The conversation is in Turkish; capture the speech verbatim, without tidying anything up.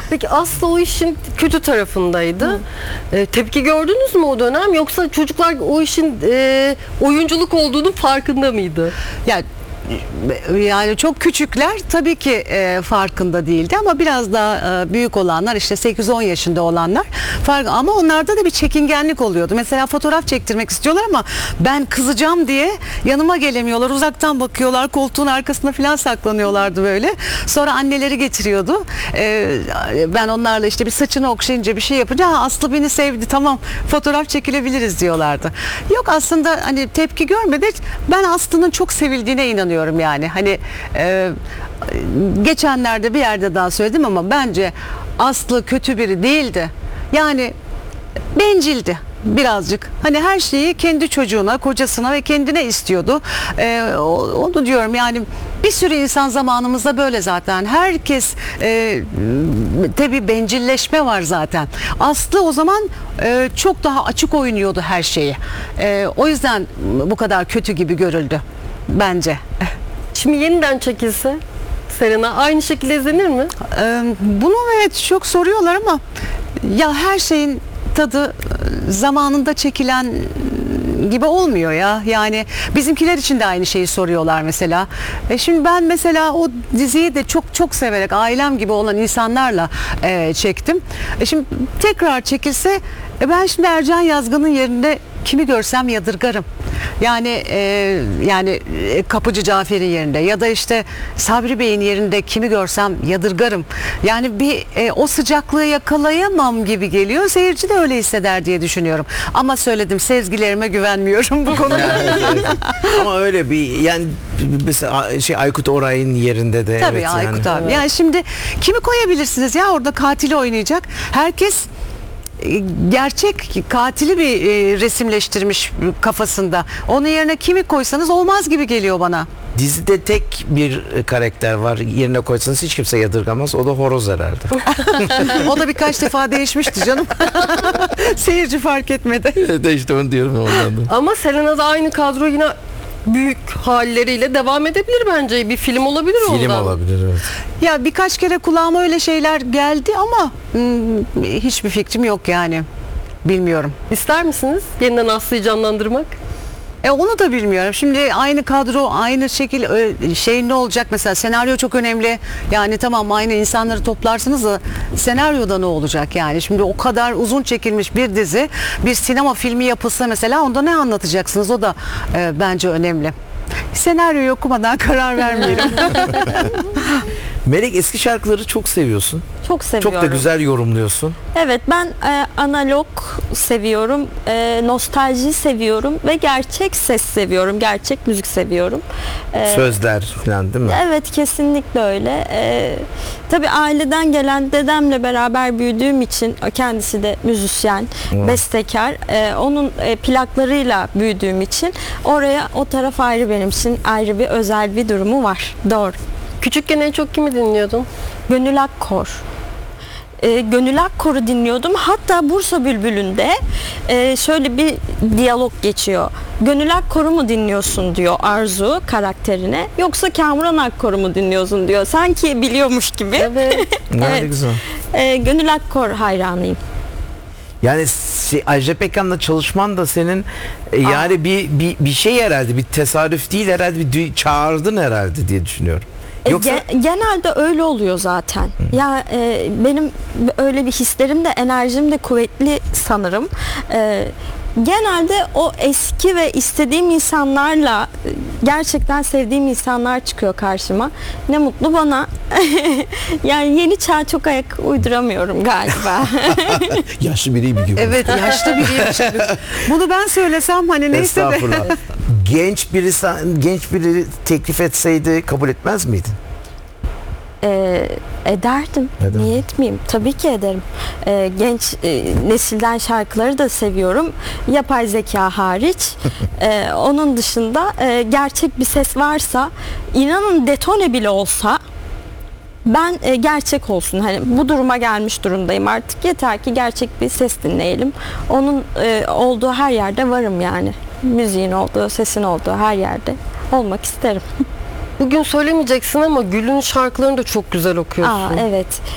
Peki Aslı o işin kötü tarafındaydı. E, tepki gördünüz mü o dönem, yoksa çocuklar o işin e, oyunculuk olduğunu farkında mıydı? Ya yani çok küçükler tabii ki e, farkında değildi ama biraz daha e, büyük olanlar, işte sekiz on yaşında olanlar fark, ama onlarda da bir çekingenlik oluyordu. Mesela fotoğraf çektirmek istiyorlar ama ben kızacağım diye yanıma gelemiyorlar. Uzaktan bakıyorlar, koltuğun arkasına falan saklanıyorlardı böyle. Sonra anneleri getiriyordu. E, ben onlarla işte bir saçını okşayınca, bir şey yapınca, ha, Aslı beni sevdi, tamam fotoğraf çekilebiliriz diyorlardı. Yok, aslında hani tepki görmedi. Ben Aslı'nın çok sevildiğine inanıyorum. Yani hani e, geçenlerde bir yerde daha söyledim ama bence Aslı kötü biri değildi. Yani bencildi birazcık. Hani her şeyi kendi çocuğuna, kocasına ve kendine istiyordu. Ee, onu diyorum yani, bir sürü insan zamanımızda böyle zaten. Herkes e, tabii bencilleşme var zaten. Aslı o zaman e, çok daha açık oynuyordu her şeyi. E, o yüzden bu kadar kötü gibi görüldü bence. Şimdi yeniden çekilse Selena aynı şekilde izlenir mi? Ee, Bunu evet çok soruyorlar ama ya her şeyin tadı zamanında çekilen gibi olmuyor ya. Yani bizimkiler için de aynı şeyi soruyorlar mesela. E şimdi ben mesela o diziyi de çok çok severek, ailem gibi olan insanlarla e, çektim. E şimdi tekrar çekilse, e ben şimdi Ercan Yazgan'ın yerinde kimi görsem yadırgarım. Yani e, yani e, Kapıcı Cafer'in yerinde ya da işte Sabri Bey'in yerinde kimi görsem yadırgarım. Yani bir e, o sıcaklığı yakalayamam gibi geliyor. Seyirci de öyle hisseder diye düşünüyorum. Ama söyledim, sezgilerime güvenmiyorum bu konuda. Yani, ama öyle bir, yani mesela şey Aykut Oray'ın yerinde de. Tabii evet, Aykut yani. abi. Evet. Yani şimdi kimi koyabilirsiniz ya orada katili oynayacak? Herkes gerçek katili bir e, resimleştirmiş kafasında. Onun yerine kimi koysanız olmaz gibi geliyor bana. Dizide tek bir karakter var. Yerine koysanız hiç kimse yadırgamaz. O da horoz herhalde. O da birkaç defa değişmişti canım. Seyirci fark etmedi. de işte onu diyorum ondan da. Ama Selena da aynı kadro yine büyük halleriyle devam edebilir bence. Bir film olabilir ondan. Film olabilir, evet. Ya birkaç kere kulağıma öyle şeyler geldi ama hmm, hiçbir fikrim yok yani. Bilmiyorum. İster misiniz yeniden Aslı'yı canlandırmak? E onu da bilmiyorum. Şimdi aynı kadro, aynı şekil, şey ne olacak mesela, senaryo çok önemli. Yani tamam, aynı insanları toplarsınız da senaryoda ne olacak yani? Şimdi o kadar uzun çekilmiş bir dizi, bir sinema filmi yapılsa mesela, onda ne anlatacaksınız? O da e, bence önemli. Senaryoyu okumadan karar vermeyelim. Melek, eski şarkıları çok seviyorsun. Çok seviyorum. Çok da güzel yorumluyorsun. Evet, ben e, analog seviyorum, e, nostalji seviyorum ve gerçek ses seviyorum, gerçek müzik seviyorum. E, Sözler falan değil mi? Evet, kesinlikle öyle. E, tabii aileden gelen, dedemle beraber büyüdüğüm için, kendisi de müzisyen, hmm. bestekar, e, onun e, plaklarıyla büyüdüğüm için oraya, o taraf ayrı benim için, ayrı bir özel bir durumu var. Doğru. Küçükken en çok kimi dinliyordun? Gönül Akkor. E, Gönül Akkor'u dinliyordum. Hatta Bursa Bülbülü'nde e, şöyle bir diyalog geçiyor. Gönül Akkor'u mu dinliyorsun diyor Arzu karakterine, yoksa Kamuran Akkor'u mu dinliyorsun diyor. Sanki biliyormuş gibi. Evet. Ne Evet. güzel. E, Gönül Akkor hayranıyım. Yani şey, Ajda Pekkan'la çalışman da senin e, yani bir, bir bir şey herhalde, bir tesadüf değil herhalde, bir dü- çağırdın herhalde diye düşünüyorum. Yoksa Ge- genelde öyle oluyor zaten. Hı. Ya e, benim öyle bir hislerim de, enerjim de kuvvetli sanırım. E, genelde o eski ve istediğim insanlarla, gerçekten sevdiğim insanlar çıkıyor karşıma. Ne mutlu bana. Yani yeni çağa çok ayak uyduramıyorum galiba. yaşlı biriyim gibi. Evet, yaşlı biriyim şimdi. Bunu ben söylesem hani neyse de. Estağfurullah. genç biri genç biri teklif etseydi kabul etmez miydin? E, ederdim. Eder. Niye etmeyeyim? Tabii ki ederim. E, genç e, nesilden şarkıları da seviyorum. Yapay zeka hariç. e, onun dışında e, gerçek bir ses varsa, inanın detone bile olsa, ben e, gerçek olsun. Hani bu duruma gelmiş durumdayım artık. Yeter ki gerçek bir ses dinleyelim. Onun e, olduğu her yerde varım yani. Müziğin olduğu, sesin olduğu her yerde olmak isterim. Bugün söylemeyeceksin ama Gül'ün şarkılarını da çok güzel okuyorsun. Aa, evet.